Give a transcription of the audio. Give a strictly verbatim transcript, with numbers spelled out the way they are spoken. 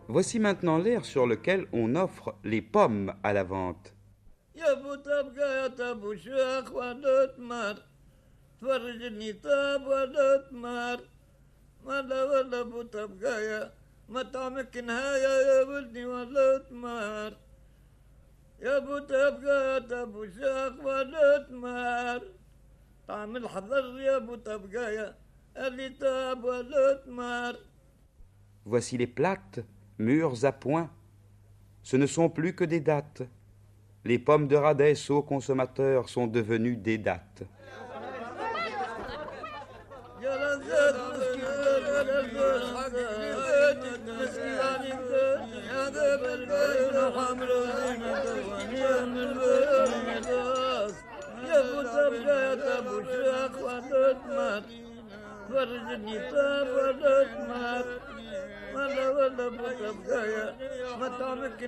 Voici maintenant l'air sur lequel on offre les pommes à la vente. يا ابو تبقى يا تبو شيخ ولا تمر تفرجني تاب ولا تمر ولا ولا ابو تبقى يا ما تعمك نهاية يا ولدي ولا تمر يا ابو تبقى يا تبو شيخ ولا تمر طعم الحضر يا ابو تبقى يا اللي تاب ولا تمر. Voici les plates, mûres à point. Ce ne sont plus que des dattes. Les pommes de Radès aux consommateurs sont devenues des dattes. فرجني تاب ولا تمر ولا ولا بوتبقايا ما تعمك